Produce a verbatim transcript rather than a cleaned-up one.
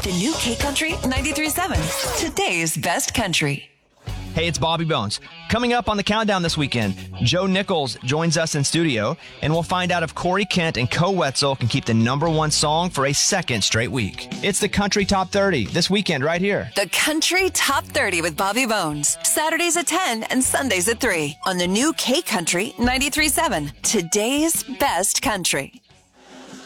The new K Country ninety-three point seven. Today's best country. Hey, it's Bobby Bones. Coming up on the countdown this weekend, Joe Nichols joins us in studio, and we'll find out if Corey Kent and Co Wetzel can keep the number one song for a second straight week. It's the Country Top thirty this weekend right here. The Country Top thirty with Bobby Bones. Saturdays at ten and Sundays at three on the new K Country ninety-three point seven. Today's best country.